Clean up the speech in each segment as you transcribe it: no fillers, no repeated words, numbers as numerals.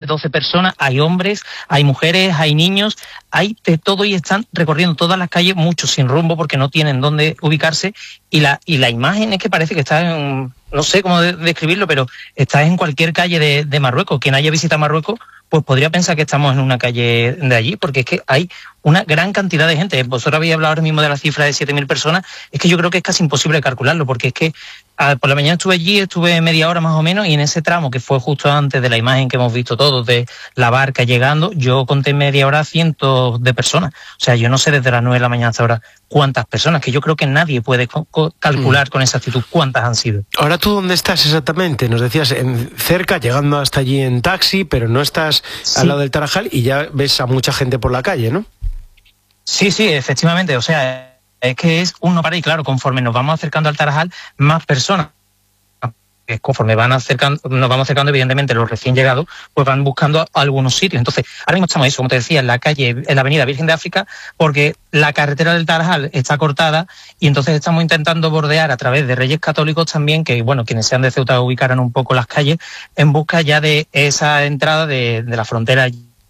12 personas, hay hombres, hay mujeres, hay niños, hay de todo y están recorriendo todas las calles, muchos sin rumbo porque no tienen dónde ubicarse y la imagen es que parece que está en, no sé cómo describirlo, pero está en cualquier calle de Marruecos. Quien haya visitado Marruecos pues podría pensar que estamos en una calle de allí, porque es que hay una gran cantidad de gente. Vosotros habéis hablado ahora mismo de la cifra de 7.000 personas, es que yo creo que es casi imposible calcularlo, porque es que por la mañana estuve allí, estuve media hora más o menos, y en ese tramo que fue justo antes de la imagen que hemos visto todos, de la barca llegando, yo conté media hora cientos de personas. O sea, yo no sé desde las 9 de la mañana hasta ahora cuántas personas, que yo creo que nadie puede calcular con exactitud cuántas han sido. Ahora, ¿tú dónde estás exactamente? Nos decías cerca, llegando hasta allí en taxi, pero no estás al lado del Tarajal y ya ves a mucha gente por la calle, ¿no? Sí, efectivamente. O sea, es que es un no parar y claro, conforme nos vamos acercando al Tarajal, más personas. Conforme nos vamos acercando, evidentemente, los recién llegados, pues van buscando algunos sitios. Entonces, ahora mismo estamos como te decía, en la calle, en la avenida Virgen de África, porque la carretera del Tarajal está cortada y entonces estamos intentando bordear a través de Reyes Católicos también, que bueno, quienes sean de Ceuta ubicaran un poco las calles, en busca ya de esa entrada de la frontera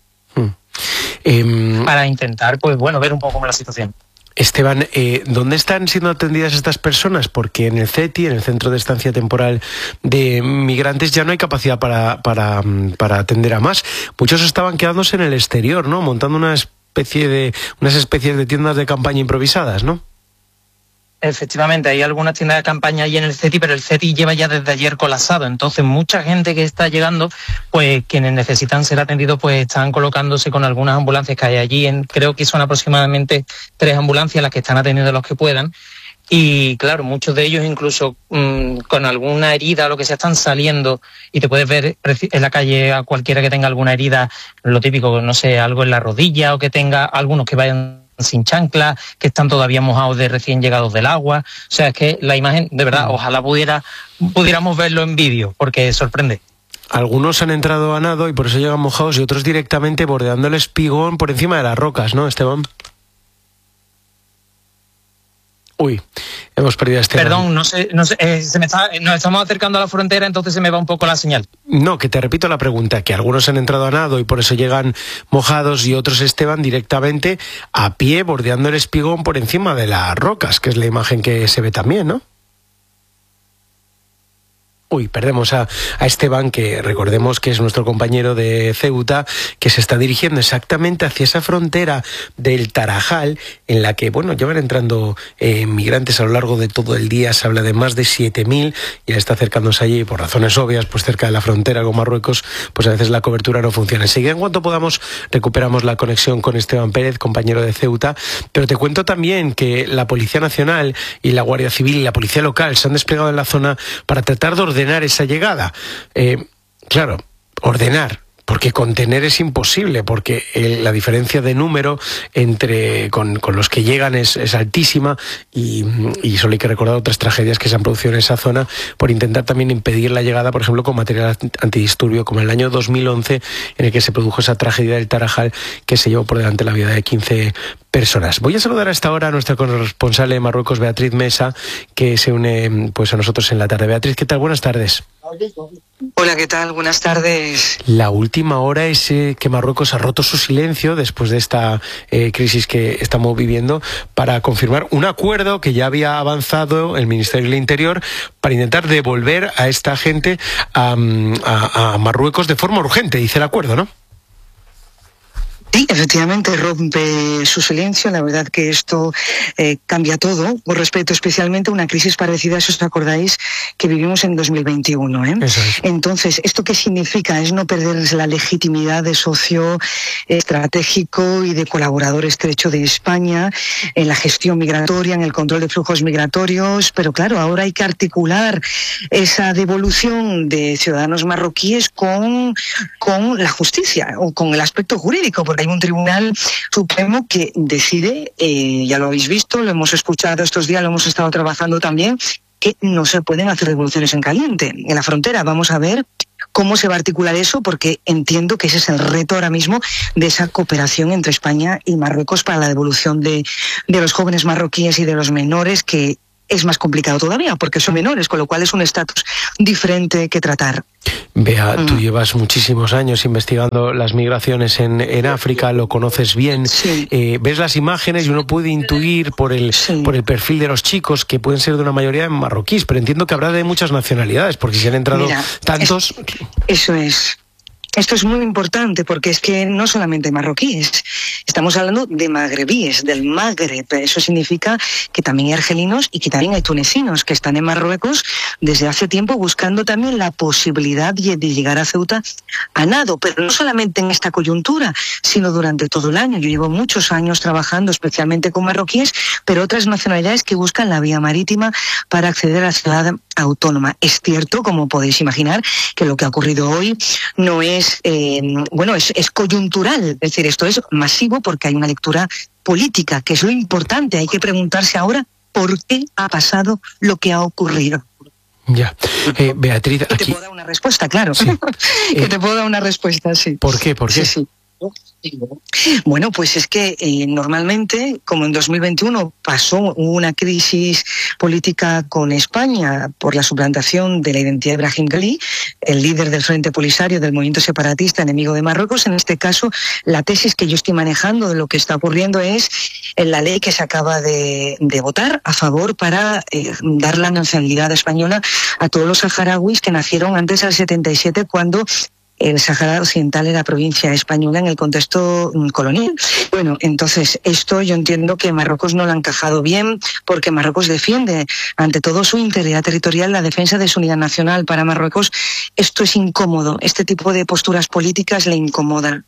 para intentar, pues bueno, ver un poco cómo es la situación. Esteban, ¿dónde están siendo atendidas estas personas? Porque en el CETI, en el Centro de Estancia Temporal de Migrantes, ya no hay capacidad para atender a más. Muchos estaban quedándose en el exterior, ¿no? Montando unas especies de tiendas de campaña improvisadas, ¿no? Efectivamente, hay algunas tiendas de campaña ahí en el CETI, pero el CETI lleva ya desde ayer colapsado. Entonces, mucha gente que está llegando, pues quienes necesitan ser atendidos, pues están colocándose con algunas ambulancias que hay allí. Creo que son aproximadamente 3 ambulancias las que están atendiendo a los que puedan. Y claro, muchos de ellos incluso con alguna herida o lo que sea están saliendo y te puedes ver en la calle a cualquiera que tenga alguna herida, lo típico, no sé, algo en la rodilla o que tenga algunos que vayan sin chancla, que están todavía mojados de recién llegados del agua. O sea, es que la imagen, de verdad, ojalá pudiéramos verlo en vídeo, porque sorprende. Algunos han entrado a nado y por eso llegan mojados y otros directamente bordeando el espigón por encima de las rocas, ¿no, Esteban? Uy, hemos perdido a Esteban. Perdón, nos estamos acercando a la frontera, entonces se me va un poco la señal. No, que te repito la pregunta, que algunos han entrado a nado y por eso llegan mojados y otros, Esteban, directamente a pie bordeando el espigón por encima de las rocas, que es la imagen que se ve también, ¿no? Uy, perdemos a Esteban, que recordemos que es nuestro compañero de Ceuta, que se está dirigiendo exactamente hacia esa frontera del Tarajal, en la que, bueno, llevan entrando migrantes a lo largo de todo el día. Se habla de más de 7.000, y está acercándose allí por razones obvias, pues cerca de la frontera con Marruecos, pues a veces la cobertura no funciona. Enseguida, en cuanto podamos, recuperamos la conexión con Esteban Pérez, compañero de Ceuta, pero te cuento también que la Policía Nacional y la Guardia Civil y la Policía Local se han desplegado en la zona para tratar de ordenar esa llegada. Claro, ordenar, porque contener es imposible, porque la diferencia de número con los que llegan es altísima y solo hay que recordar otras tragedias que se han producido en esa zona por intentar también impedir la llegada, por ejemplo, con material antidisturbio, como en el año 2011, en el que se produjo esa tragedia del Tarajal, que se llevó por delante la vida de 15 personas. Voy a saludar a esta hora a nuestra corresponsal de Marruecos, Beatriz Mesa, que se une pues a nosotros en la tarde. Beatriz, ¿qué tal? Buenas tardes. Hola, ¿qué tal? Buenas tardes. La última hora es que Marruecos ha roto su silencio después de esta crisis que estamos viviendo para confirmar un acuerdo que ya había avanzado el Ministerio del Interior para intentar devolver a esta gente a Marruecos de forma urgente, dice el acuerdo, ¿no? Sí, efectivamente rompe su silencio. La verdad que esto cambia todo con respecto especialmente a una crisis parecida, si os acordáis, que vivimos en 2021. Eso es. Entonces, ¿esto qué significa? Es no perder la legitimidad de socio estratégico y de colaborador estrecho de España en la gestión migratoria, en el control de flujos migratorios, pero claro, ahora hay que articular esa devolución de ciudadanos marroquíes con la justicia o con el aspecto jurídico, porque hay un tribunal supremo que decide, ya lo habéis visto, lo hemos escuchado estos días, lo hemos estado trabajando también, que no se pueden hacer devoluciones en caliente en la frontera. Vamos a ver cómo se va a articular eso, porque entiendo que ese es el reto ahora mismo de esa cooperación entre España y Marruecos para la devolución de los jóvenes marroquíes y de los menores que es más complicado todavía, porque son menores, con lo cual es un estatus diferente que tratar. Bea, tú llevas muchísimos años investigando las migraciones en África, lo conoces bien. Sí. Ves las imágenes y uno puede intuir por el perfil de los chicos que pueden ser de una mayoría marroquíes, pero entiendo que habrá de muchas nacionalidades, porque si han entrado tantos... Eso es. Esto es muy importante porque es que no solamente marroquíes, estamos hablando de magrebíes, del Magreb. Eso significa que también hay argelinos y que también hay tunecinos que están en Marruecos desde hace tiempo buscando también la posibilidad de llegar a Ceuta a nado, pero no solamente en esta coyuntura, sino durante todo el año. Yo llevo muchos años trabajando especialmente con marroquíes, pero otras nacionalidades que buscan la vía marítima para acceder a la ciudad autónoma. Es cierto, como podéis imaginar, que lo que ha ocurrido hoy no es es coyuntural, es decir, esto es masivo porque hay una lectura política, que es lo importante. Hay que preguntarse ahora por qué ha pasado lo que ha ocurrido. Ya. Beatriz, aquí... te puedo dar una respuesta, claro. Sí. Que te puedo dar una respuesta, sí. ¿Por qué? ¿Por qué? Sí. Bueno, pues es que normalmente, como en 2021 hubo una crisis política con España por la suplantación de la identidad de Brahim Ghali, el líder del Frente Polisario del movimiento separatista enemigo de Marruecos. En este caso, la tesis que yo estoy manejando de lo que está ocurriendo es la ley que se acaba de votar a favor para dar la nacionalidad española a todos los saharauis que nacieron antes del 77, cuando el Sáhara Occidental era provincia española en el contexto colonial. Bueno, entonces esto yo entiendo que Marruecos no lo ha encajado bien, porque Marruecos defiende ante todo su integridad territorial, la defensa de su unidad nacional. Para Marruecos esto es incómodo, este tipo de posturas políticas le incomodan.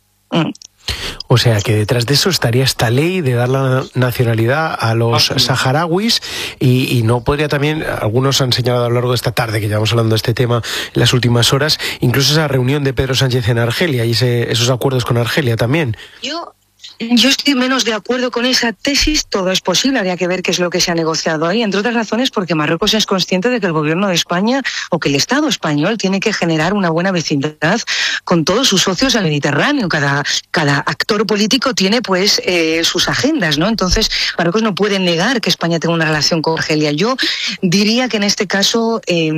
O sea, que detrás de eso estaría esta ley de dar la nacionalidad a los saharauis y no podría también, algunos han señalado a lo largo de esta tarde, que llevamos hablando de este tema en las últimas horas, incluso esa reunión de Pedro Sánchez en Argelia y esos acuerdos con Argelia también. Yo estoy menos de acuerdo con esa tesis. Todo es posible, habría que ver qué es lo que se ha negociado ahí, entre otras razones porque Marruecos es consciente de que el gobierno de España o que el Estado español tiene que generar una buena vecindad con todos sus socios al Mediterráneo. Cada actor político tiene pues sus agendas, ¿no? Entonces Marruecos no puede negar que España tenga una relación con Argelia. Yo diría que en este caso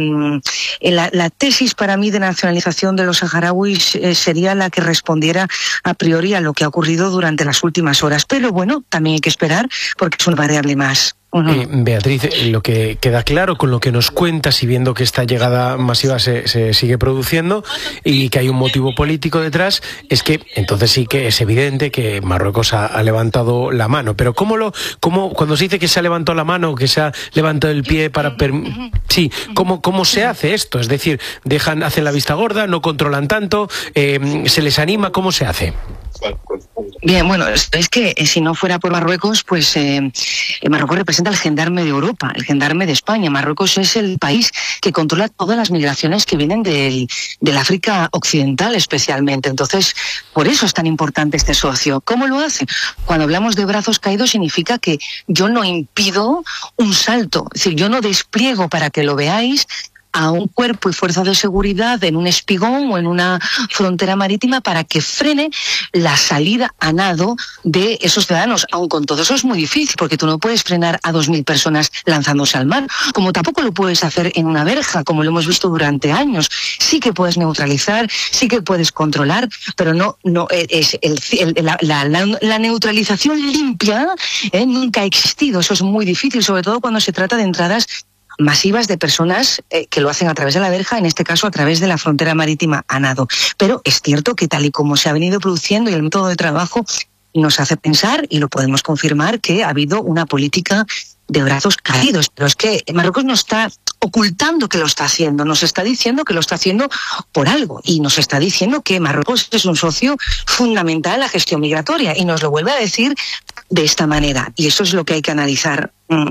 la tesis para mí de nacionalización de los saharauis sería la que respondiera a priori a lo que ha ocurrido durante las últimas horas, pero bueno, también hay que esperar porque es una variable más. Beatriz, lo que queda claro con lo que nos cuentas y viendo que esta llegada masiva se sigue produciendo y que hay un motivo político detrás, es que entonces sí que es evidente que Marruecos ha levantado la mano. Pero ¿cómo cuando se dice que se ha levantado la mano, que se ha levantado el pie para... Sí, ¿cómo se hace esto? Es decir, hacen la vista gorda, no controlan tanto, se les anima, ¿cómo se hace? Bien, bueno, es que si no fuera por Marruecos, pues Marruecos representa el gendarme de Europa, el gendarme de España. Marruecos es el país que controla todas las migraciones que vienen del África Occidental especialmente. Entonces, por eso es tan importante este socio. ¿Cómo lo hace? Cuando hablamos de brazos caídos significa que yo no impido un salto, es decir, yo no despliego para que lo veáis a un cuerpo y fuerza de seguridad en un espigón o en una frontera marítima para que frene la salida a nado de esos ciudadanos. Aun con todo eso es muy difícil, porque tú no puedes frenar a 2.000 personas lanzándose al mar, como tampoco lo puedes hacer en una verja, como lo hemos visto durante años. Sí que puedes neutralizar, sí que puedes controlar, pero no es la neutralización limpia nunca ha existido. Eso es muy difícil, sobre todo cuando se trata de entradas masivas de personas que lo hacen a través de la verja, en este caso a través de la frontera marítima a nado. Pero es cierto que tal y como se ha venido produciendo y el método de trabajo nos hace pensar, y lo podemos confirmar, que ha habido una política de brazos caídos. Pero es que Marruecos no está ocultando que lo está haciendo, nos está diciendo que lo está haciendo por algo, y nos está diciendo que Marruecos es un socio fundamental en la gestión migratoria, y nos lo vuelve a decir de esta manera, y eso es lo que hay que analizar.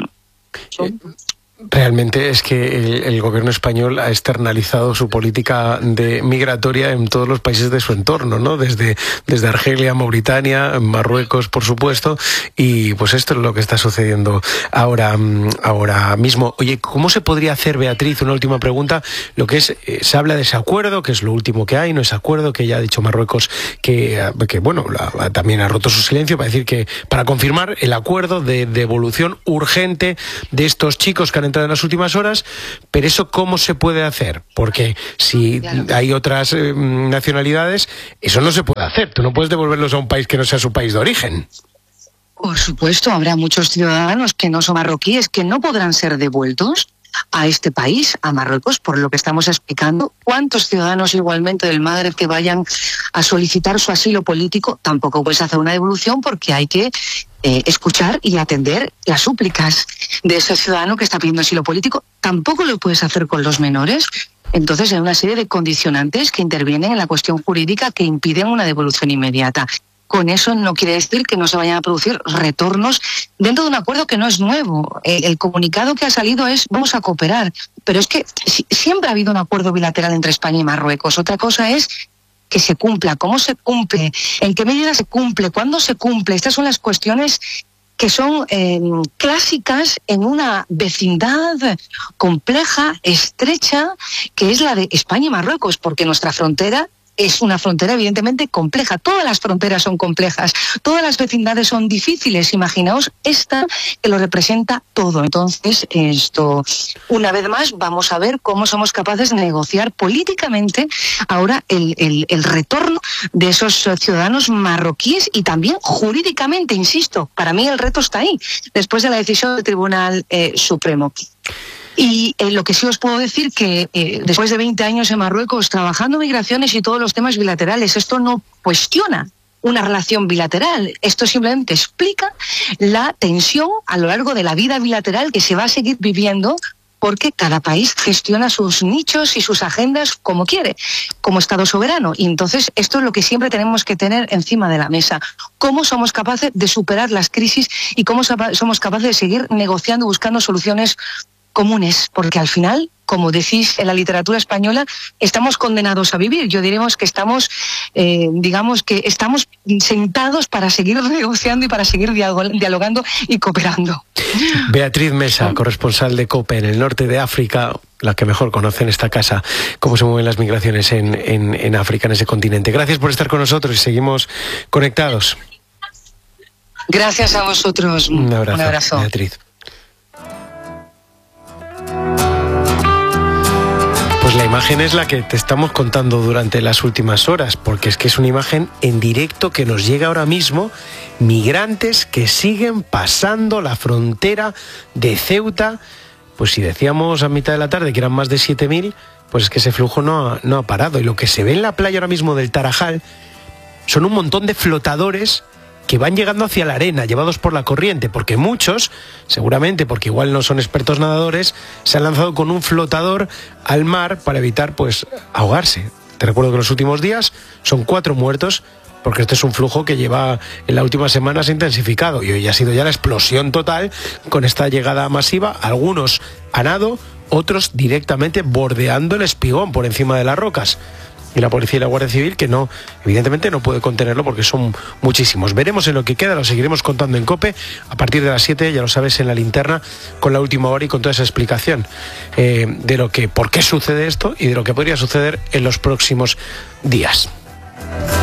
Realmente es que el gobierno español ha externalizado su política migratoria en todos los países de su entorno, ¿no? Desde Argelia, Mauritania, Marruecos, por supuesto, y pues esto es lo que está sucediendo ahora mismo. Oye, ¿cómo se podría hacer, Beatriz, una última pregunta, lo que es, se habla de ese acuerdo, que es lo último que hay, no ese acuerdo que ya ha dicho Marruecos que bueno, también ha roto su silencio para decir que, para confirmar el acuerdo de devolución urgente de estos chicos que han entrado en las últimas horas, pero eso ¿cómo se puede hacer? Porque si hay otras nacionalidades, eso no se puede hacer. Tú no puedes devolverlos a un país que no sea su país de origen. Por supuesto, habrá muchos ciudadanos que no son marroquíes que no podrán ser devueltos a este país, a Marruecos, por lo que estamos explicando. ¿Cuántos ciudadanos igualmente del Magreb que vayan a solicitar su asilo político? Tampoco puedes hacer una devolución porque hay que escuchar y atender las súplicas de ese ciudadano que está pidiendo asilo político. Tampoco lo puedes hacer con los menores. Entonces hay una serie de condicionantes que intervienen en la cuestión jurídica que impiden una devolución inmediata. Con eso no quiere decir que no se vayan a producir retornos dentro de un acuerdo que no es nuevo. El comunicado que ha salido es vamos a cooperar, pero es que siempre ha habido un acuerdo bilateral entre España y Marruecos. Otra cosa es que se cumpla, cómo se cumple, en qué medida se cumple, cuándo se cumple. Estas son las cuestiones que son clásicas en una vecindad compleja, estrecha, que es la de España y Marruecos, porque nuestra frontera es una frontera evidentemente compleja. Todas las fronteras son complejas, todas las vecindades son difíciles. Imaginaos esta que lo representa todo. Entonces, una vez más, vamos a ver cómo somos capaces de negociar políticamente ahora el retorno de esos ciudadanos marroquíes y también jurídicamente, insisto, para mí el reto está ahí, después de la decisión del Tribunal Supremo. Y lo que sí os puedo decir que después de 20 años en Marruecos trabajando migraciones y todos los temas bilaterales, esto no cuestiona una relación bilateral, esto simplemente explica la tensión a lo largo de la vida bilateral que se va a seguir viviendo porque cada país gestiona sus nichos y sus agendas como quiere, como Estado soberano. Y entonces esto es lo que siempre tenemos que tener encima de la mesa. ¿Cómo somos capaces de superar las crisis y cómo somos capaces de seguir negociando, buscando soluciones comunes? Porque al final, como decís en la literatura española, estamos condenados a vivir. Yo diríamos que estamos sentados para seguir negociando y para seguir dialogando y cooperando. Beatriz Mesa, corresponsal de COPE en el norte de África, la que mejor conoce en esta casa cómo se mueven las migraciones en África, en ese continente. Gracias por estar con nosotros y seguimos conectados. Gracias a vosotros. Un abrazo. Beatriz. Pues la imagen es la que te estamos contando durante las últimas horas, porque es que es una imagen en directo que nos llega ahora mismo, migrantes que siguen pasando la frontera de Ceuta. Pues si decíamos a mitad de la tarde que eran más de 7.000, pues es que ese flujo no ha parado. Y lo que se ve en la playa ahora mismo del Tarajal son un montón de flotadores que van llegando hacia la arena, llevados por la corriente, porque muchos, seguramente porque igual no son expertos nadadores, se han lanzado con un flotador al mar para evitar, pues, ahogarse. Te recuerdo que en los últimos días son 4 muertos, porque este es un flujo que lleva en la última semana se ha intensificado, y hoy ha sido ya la explosión total con esta llegada masiva, algunos a nado, otros directamente bordeando el espigón por encima de las rocas. Y la policía y la Guardia Civil, que no, evidentemente no puede contenerlo porque son muchísimos. Veremos en lo que queda, lo seguiremos contando en COPE a partir de las 7, ya lo sabes, en la linterna, con la última hora y con toda esa explicación de por qué sucede esto y de lo que podría suceder en los próximos días.